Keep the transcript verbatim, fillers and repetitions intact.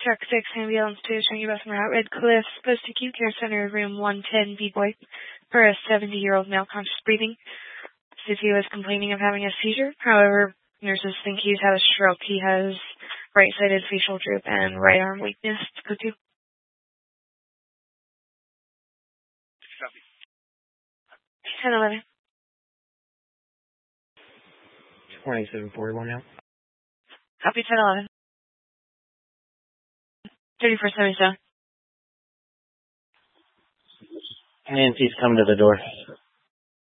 Truck six ambulance to Shangy Bessemer at Red Cliff, post-acute care center, room one ten, B-Boy, for a seventy-year-old male conscious breathing. C T was complaining of having a seizure. However, nurses think he's had a stroke. He has right-sided facial droop and right arm weakness. Go to. ten eleven. twenty-seven forty-one now. Copy ten eleven. thirty-four seventy-seven. Nancy's coming to the door.